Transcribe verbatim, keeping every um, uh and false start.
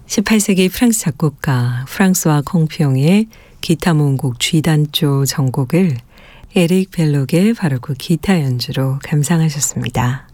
십팔 세기 프랑스 작곡가 프랑스와 콩피옹의 기타 모음곡 G단조 전곡을 에릭 벨록의 바로크 기타 연주로 감상하셨습니다.